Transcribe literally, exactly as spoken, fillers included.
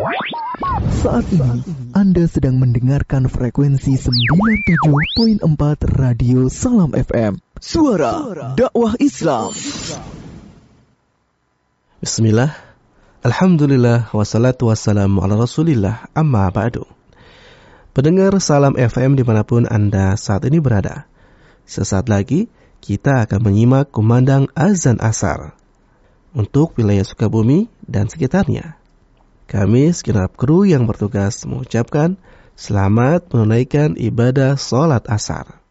Saat ini Anda sedang mendengarkan frekuensi sembilan puluh tujuh koma empat Radio Salam F M, Suara Dakwah Islam. Bismillah, Alhamdulillah, wassalatu wassalamu ala Rasulillah, amma ba'du. Pendengar Salam F M dimanapun Anda saat ini berada, sesaat lagi kita akan menyimak kumandang azan asar untuk wilayah Sukabumi dan sekitarnya. Kami segenap kru yang bertugas mengucapkan selamat menunaikan ibadah sholat asar.